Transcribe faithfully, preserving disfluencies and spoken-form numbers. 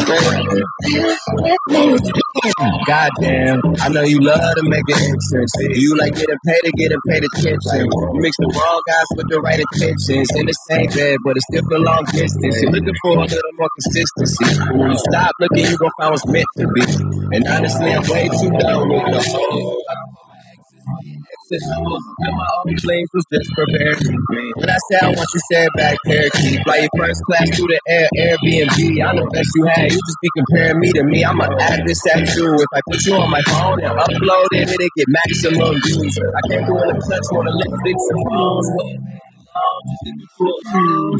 Goddamn, I know you love to make an entrance. You like getting paid to get paid attention. You mix the wrong guys with the right intentions. In the same bed, but it's still a long distance. You're looking for a little more consistency. When you stop looking, you gon' find what's meant to be. And honestly, I'm way too done with the whole. And my own planes was just prepared. When I say I want you said back parakeet, fly your first class through the air, Airbnb. I'm the best you had. You just be comparing me to me. I'ma add this at you. If I put you on my phone and upload it, it'll get maximum views. I can't do it in the clutch, wanna lift it some phones.